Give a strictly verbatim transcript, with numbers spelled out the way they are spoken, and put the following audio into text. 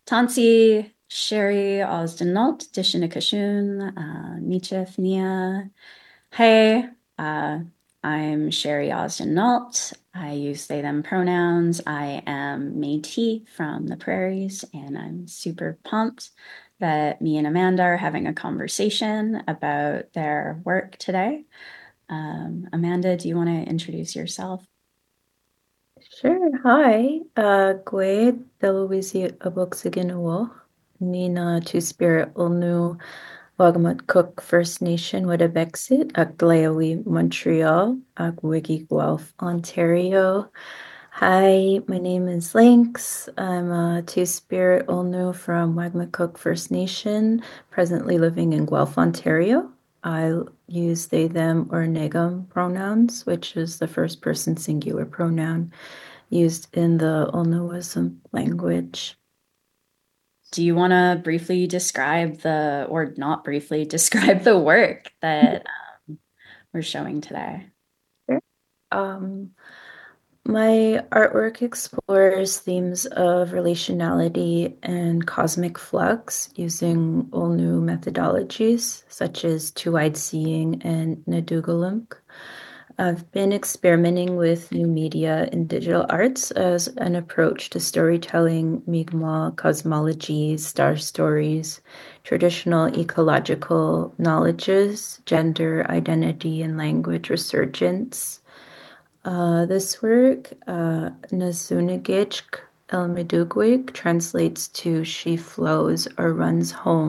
Tansi, Sherry, Osdenalt, Dishinakashun, uh, Nietzsche, Fnia. Hey, uh, I'm Sherry Osdenalt. I use they, them pronouns. I am Métis from the prairies, and I'm super pumped that me and Amanda are having a conversation about their work today. Um, Amanda, do you want to introduce yourself? Sure. Hi. Uh, Gwe Delawisi Aboksiginawo. Nina Two Spirit Olnu Wagamat Cook First Nation Wedabexit Aglaowi Montreal Agwigi Guelph Ontario. Hi, my name is Lynx. I'm a Two Spirit Olnu from Wagmatcook First Nation, presently living in Guelph, Ontario. I use they, them, or negum pronouns, which is the first person singular pronoun used in the Olnuism language. Do you want to briefly describe the, or not briefly, describe the work that um, we're showing today? Sure. Um, my artwork explores themes of relationality and cosmic flux using Olnu methodologies such as two-eyed seeing and Nadugalunk. I've been experimenting with new media and digital arts as an approach to storytelling, Mi'kmaq cosmology, star stories, traditional ecological knowledges, gender identity, and language resurgence. Uh, this work, uh, Nasunagich El Medugwig, translates to She Flows or Runs Home.